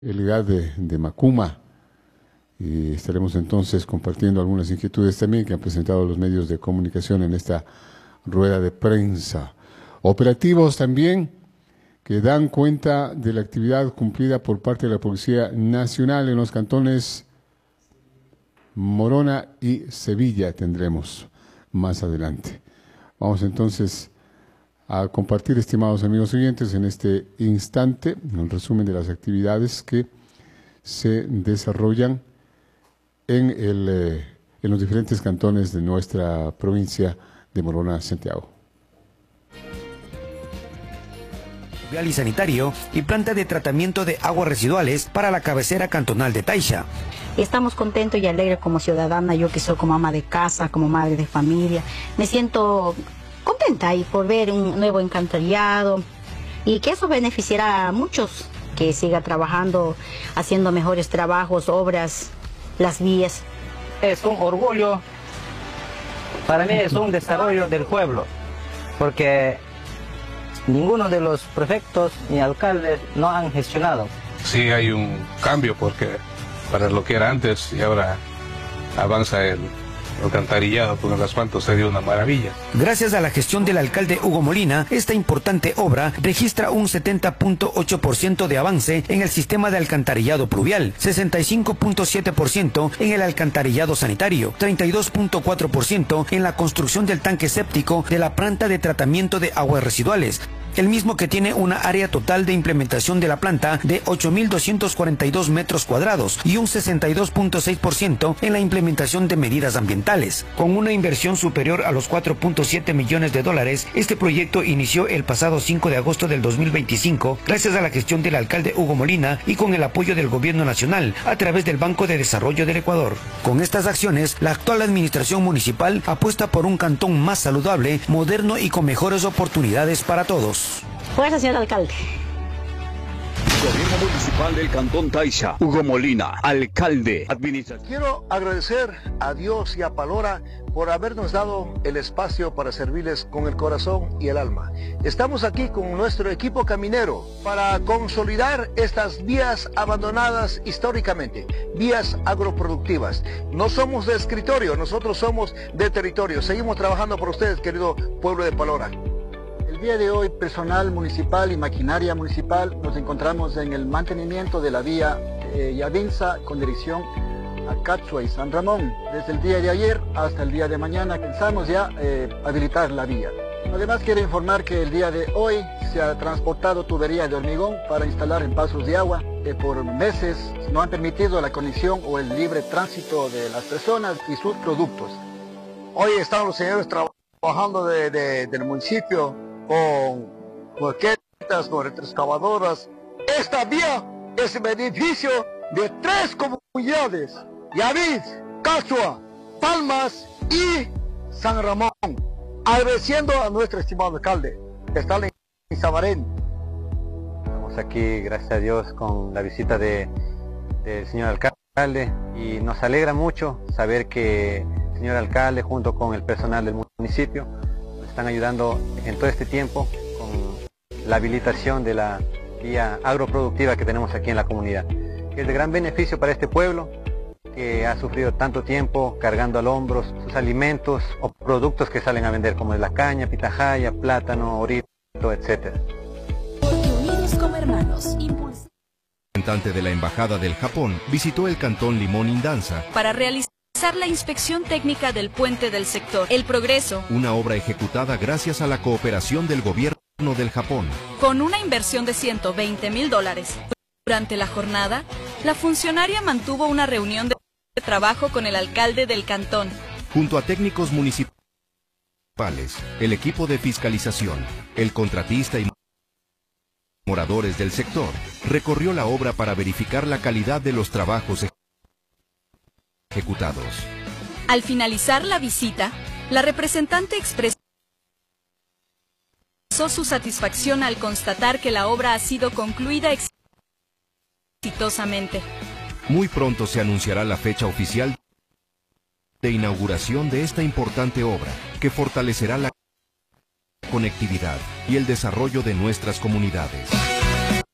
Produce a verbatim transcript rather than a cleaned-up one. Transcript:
localidad de, de Macuma. Y estaremos entonces compartiendo algunas inquietudes también que han presentado los medios de comunicación en esta rueda de prensa. Operativos también que dan cuenta de la actividad cumplida por parte de la Policía Nacional en los cantones Morona y Sevilla tendremos más adelante. Vamos entonces a compartir, estimados amigos oyentes, en este instante un resumen de las actividades que se desarrollan en, el, eh, en los diferentes cantones de nuestra provincia de Morona, Santiago. Y sanitario y planta de tratamiento de aguas residuales para la cabecera cantonal de Taisha. Estamos contentos y alegres como ciudadana, yo que soy como ama de casa, como madre de familia. Me siento contenta ahí por ver un nuevo alcantarillado y que eso beneficiará a muchos, que siga trabajando, haciendo mejores trabajos, obras, las vías. Es un orgullo, para mí es un desarrollo del pueblo, porque ninguno de los prefectos ni alcaldes no han gestionado. Sí hay un cambio, porque para lo que era antes y ahora avanza el alcantarillado con el asfalto, sería una maravilla. Gracias a la gestión del alcalde Hugo Molina, esta importante obra registra un setenta punto ocho por ciento de avance en el sistema de alcantarillado pluvial, sesenta y cinco punto siete por ciento en el alcantarillado sanitario, treinta y dos punto cuatro por ciento en la construcción del tanque séptico de la planta de tratamiento de aguas residuales, el mismo que tiene una área total de implementación de la planta de ocho mil doscientos cuarenta y dos metros cuadrados y un sesenta y dos punto seis por ciento en la implementación de medidas ambientales. Con una inversión superior a los cuatro punto siete millones de dólares, este proyecto inició el pasado cinco de agosto del dos mil veinticinco gracias a la gestión del alcalde Hugo Molina y con el apoyo del gobierno nacional a través del Banco de Desarrollo del Ecuador. Con estas acciones, la actual administración municipal apuesta por un cantón más saludable, moderno y con mejores oportunidades para todos. Fuerza, señor alcalde. Gobierno Municipal del Cantón Taisha, Hugo Molina, alcalde, administración. Quiero agradecer a Dios y a Palora por habernos dado el espacio para servirles con el corazón y el alma. Estamos aquí con nuestro equipo caminero para consolidar estas vías abandonadas históricamente, vías agroproductivas. No somos de escritorio, nosotros somos de territorio. Seguimos trabajando por ustedes, querido pueblo de Palora. El día de hoy, personal municipal y maquinaria municipal, nos encontramos en el mantenimiento de la vía eh, Yavinza con dirección a Catsua y San Ramón. Desde el día de ayer hasta el día de mañana pensamos ya eh, habilitar la vía. Además quiero informar que el día de hoy se ha transportado tubería de hormigón para instalar en pasos de agua que por meses no han permitido la conexión o el libre tránsito de las personas y sus productos. Hoy están los señores trabajando de, de, del municipio con maquetas, con retroexcavadoras. Esta vía es el beneficio de tres comunidades: Yaviz, Catsua, Palmas y San Ramón. Agradeciendo a nuestro estimado alcalde, que está en Sabarén. Estamos aquí, gracias a Dios, con la visita de, del señor alcalde, y nos alegra mucho saber que el señor alcalde junto con el personal del municipio están ayudando en todo este tiempo con la habilitación de la vía agroproductiva que tenemos aquí en la comunidad, que es de gran beneficio para este pueblo que ha sufrido tanto tiempo cargando al hombro sus alimentos o productos que salen a vender, como es la caña, pitahaya, plátano, orito, etcétera. Porque unidos como hermanos, impulsa. El representante de la Embajada del Japón visitó el cantón Limón Indanza para realizar la inspección técnica del puente del sector El Progreso, una obra ejecutada gracias a la cooperación del gobierno del Japón, con una inversión de ciento veinte mil dólares. Durante la jornada, la funcionaria mantuvo una reunión de trabajo con el alcalde del cantón, junto a técnicos municipales, el equipo de fiscalización, el contratista y moradores del sector. Recorrió la obra para verificar la calidad de los trabajos ejecutados. Al finalizar la visita, la representante expresó su satisfacción al constatar que la obra ha sido concluida exitosamente. Muy pronto se anunciará la fecha oficial de inauguración de esta importante obra, que fortalecerá la conectividad y el desarrollo de nuestras comunidades.